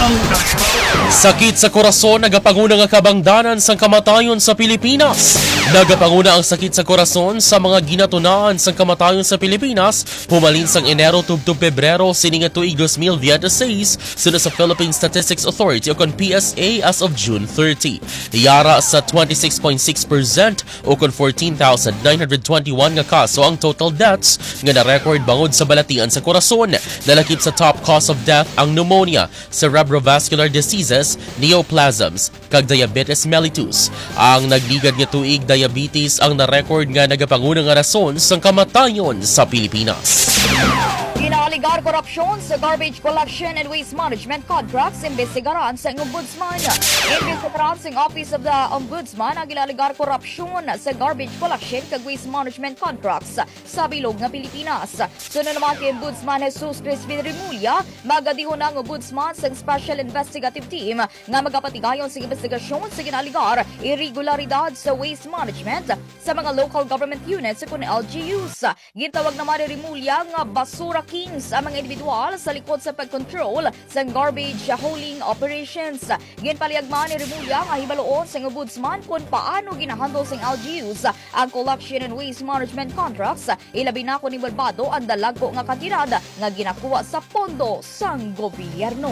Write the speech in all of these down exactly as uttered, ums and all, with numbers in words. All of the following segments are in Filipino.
Sakit sa korason nagapanguna nga kabangdanan sang kamatayon sa Pilipinas. Nagapanguna ang sakit sa korason sa mga ginatunaan sang kamatayon sa Pilipinas humalin sang Enero tubtub Pebrero sining nga tuig two thousand twenty-six suna sa Philippine Statistics Authority o kon P S A as of June thirtieth. Yara sa twenty-six point six percent o kon fourteen thousand nine hundred twenty-one nga kaso ang total deaths nga na-record bangod sa balatian sa korason. Nalakip sa top cause of death ang pneumonia, cerebrovascular diseases, neoplasms, kag diabetes mellitus. Ang nagligad nga tuig diabetes ang na-record nga nagapanguna nga rason sang kamatayon sa Pilipinas. Ginaligar korupsyon sa garbage collection and waste management contracts imbestigaran sa Ombudsman. Imbestigaran sa Office of the Ombudsman ang ginaligar korupsyon sa garbage collection kag waste management contracts sa bilog nga Pilipinas. Sunod naman kay Ombudsman Jesus Crispin Remulla, magadihon ang Ombudsman sa Special Investigative Team nga magapatigayon sa investigasyon sa ginaligar irregularidad sa waste management sa mga local government units kung L G Us. Gitawag naman ni Remulla nga basura kings ang mga individual sa likod sa pag-control sa garbage hauling operations. Ginpaliyagman ni Remulla nga hibaloon sa Ombudsman kung paano ginahandle sa L G Us ang collection and waste management contracts, ilabi na kung ibalbado ang dalago nga kantidad nga ginakuha sa pondo sang gobyerno.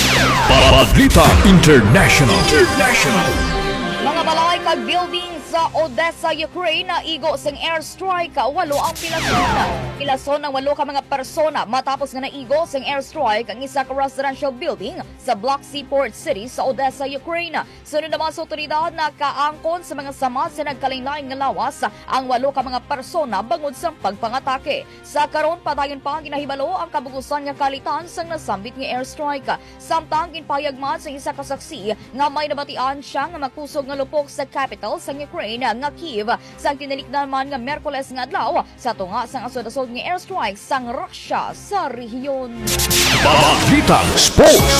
Balita International. International. Mga balay kag building sa Odessa, Ukraine na igo sang airstrike, walo ang pilason. Pilason ng walo ka mga persona matapos nga naigo sang airstrike ang isa ka residential building sa Black Sea Port City sa Odessa, Ukraine. Sunod naman sa otoridad na kaangkon sa mga sama sa nagkalain-lain nga lawas ang walo ka mga persona bangod sa pagpangatake. Sa karon padayon pa ginahibalo ang kabugusan nga kalitan sang nasambit nga airstrike. Samtang ginpayagman sa isa ka saksi nga may nabatian siya nga makusog nga lupok sa capital sa Ukraine nga Kyiv sang tinalikdan man nga Miyerkules nga adlaw sa tunga sang asod-asod nga airstrike sang Russia sa rehiyon. Balitang Sports.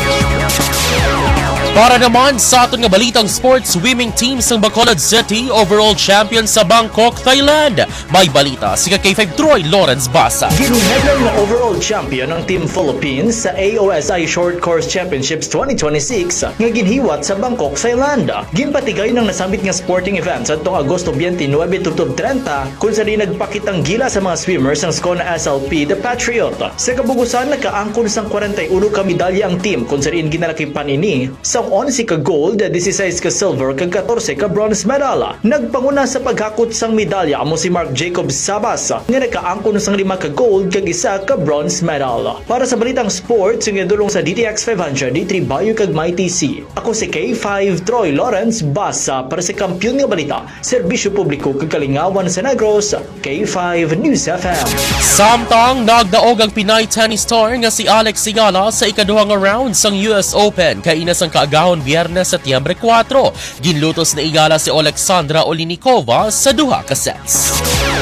Para naman sa aton nga balitang sports, swimming team sang Bacolod City overall champion sa Bangkok, Thailand. May balita si K five Troy Lawrence Basa. Ginheadline nga overall champion ng Team Philippines sa A O S I Short Course Championships twenty twenty-six nga ginhiwat sa Bangkok, Thailand. Ginpatigay ng nasambit nga sporting events atong Agosto twenty-nine tubtob thirty kung saan nagpakitang gila sa mga swimmers ng Skona S L P The Patriot. Sa kabugusan nagkaangkon sang forty-one ka medalya ang team kung saan ginalakipan ini sa eleven ka gold, sixteen ka silver kag fourteen ka bronze medal. Nagpanguna sa paghakot sang medalya amo si Mark Jacob Sabas nga nagkaangkon sang five ka gold kag isa ka bronze medal. Para sa balitang sports nga dulong sa D T X five hundred, D three Bayo kag My T C. Ako si K five Troy Lawrence Basa para sa kampiyon nga balita, serbisyo publiko kag kalingawan sa Negros, K five News F M. Samtang nagdaog ang Pinay tennis star nga si Alex Sigala sa ikaduhang round sang U S Open kay inas ang kaagahon Biyernes Setyembre four. Ginlutos na igala si Alexandra Olinikova sa duha ka sets.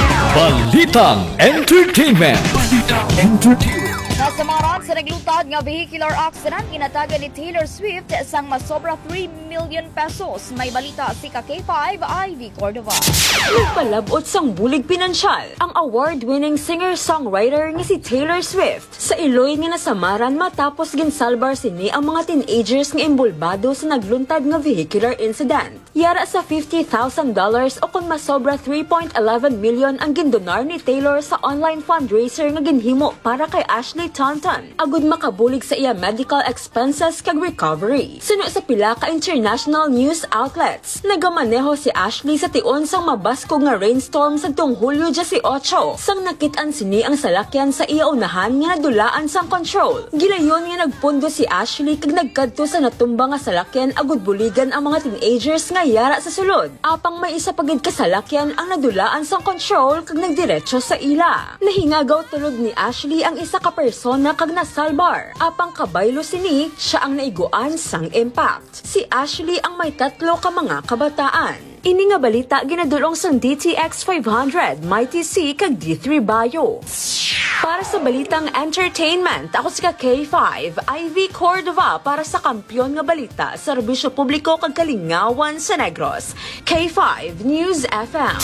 Balitang Entertainment. Balitang Entertainment. Nasamaran sa naglutad nga vehicular accident ginatagan ni Taylor Swift sang masobra three million pesos. May balita si K five Ivy Cordova. Nagpalabot sang bulig pinansyal ang award-winning singer-songwriter nga si Taylor Swift sa Iloy nga nasamaran matapos ginsalbar sini ang mga teenagers nga imbulbado sa nagluntad nga vehicular incident. Yara sa fifty thousand dollars o kung masobra three point one one million ang gindonar ni Taylor sa online fundraiser nga ginhimo para kay Ashley Tonton agud makabulig sa iya medical expenses kag recovery. Suno sa pila ka international news outlets, nagamaneho si Ashley sa tion sang mabasko nga rainstorm sadtong Hulyo eighteen sang nakit-an sini ang salakyan sa iya unahan nga nadulaan sang control. Gilayon nga nagpundo si Ashley kag nagkadto sa natumba nga salakyan agud buligan ang mga teenagers nga yara sa sulod. Apang may isa pagid ka salakyan ang nadulaan sang control kag nagdiretso sa ila. Nahingagaw tulod ni Ashley ang isa ka person na kag nasalbar. Apang kabaylo sini, siya ang naiguan sang impact. Si Ashley ang may tatlo ka mga kabataan. Ini nga balita ginadulong sa D T X five hundred, My T C kag D three Bayo. Para sa balitang entertainment, ako si K five Ivy Cordova para sa kampiyon nga balita, serbisyo publiko kag kalingawan sa Negros, K five News F M.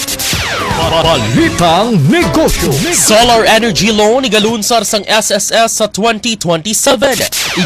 Balitang negosyo. Solar energy loan igalunsar sang S S S sa twenty twenty-seven.